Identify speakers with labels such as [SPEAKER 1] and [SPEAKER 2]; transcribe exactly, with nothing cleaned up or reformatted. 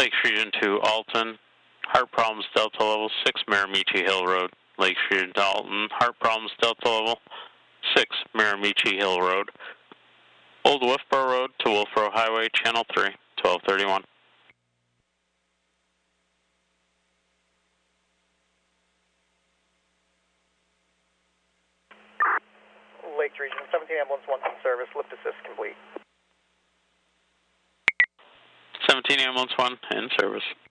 [SPEAKER 1] Lakes Region two, Alton. Heart problems, Delta level six, Miramichi Hill Road. Lakes Region to Alton. Heart problems, Delta level six, Miramichi Hill Road. Old Wolfboro Road to Wolfboro Highway, Channel three, twelve thirty-one.
[SPEAKER 2] Lakes Region, seventeen ambulance one in service, lift assist complete.
[SPEAKER 1] seventeen ambulance one in service.